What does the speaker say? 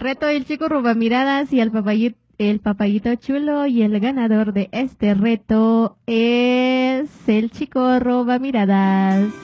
reto del chico roba miradas y el papayito chulo, y el ganador de este reto es el chico roba miradas.